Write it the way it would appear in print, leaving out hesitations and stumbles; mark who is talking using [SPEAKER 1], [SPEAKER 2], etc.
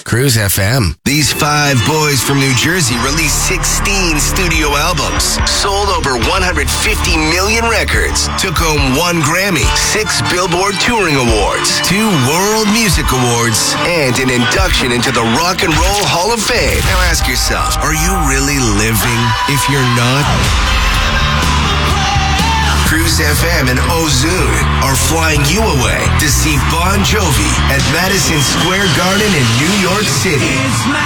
[SPEAKER 1] Cruise FM.
[SPEAKER 2] These 5 boys from New Jersey released 16 studio albums, sold over 150 million records, took home 1 Grammy, 6 Billboard Touring Awards, 2 World Music Awards, and an induction into the Rock and Roll Hall of Fame. Now ask yourself, are you really living? If you're not, Cruise FM and Ozune are flying you away to see Bon Jovi at Madison Square Garden in New York City.